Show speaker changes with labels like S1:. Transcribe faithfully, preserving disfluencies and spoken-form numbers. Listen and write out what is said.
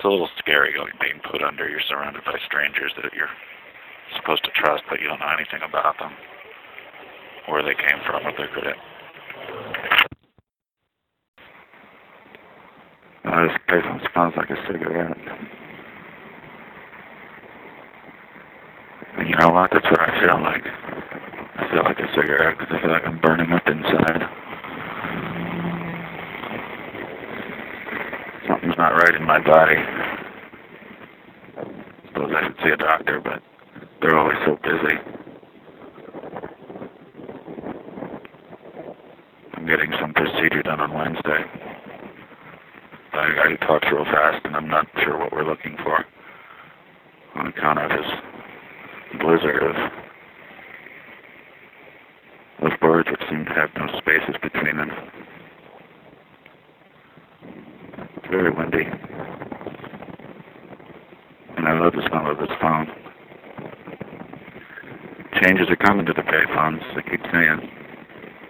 S1: it's a little scary going, being put under. You're surrounded by strangers that you're supposed to trust, but you don't know anything about them, where they came from, what they're good at. Uh, this payphone smells like a cigarette. And you know what? That's what I feel like. I feel like a cigarette because I feel like I'm burning up inside. Something's not right in my body. I suppose I should see a doctor, but they're always so busy. I'm getting some procedure done on Wednesday. I, I talked real fast, and I'm not sure what we're looking for on account of this blizzard of, of birds which seem to have no spaces between them. It's very windy. And I love the smell of this phone. Changes are coming to the payphones, I keep saying.